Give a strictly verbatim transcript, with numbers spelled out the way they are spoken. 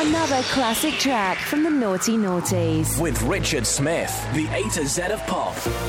Another classic track from the Naughty Naughties. With Richard Smith, the A to Z of pop.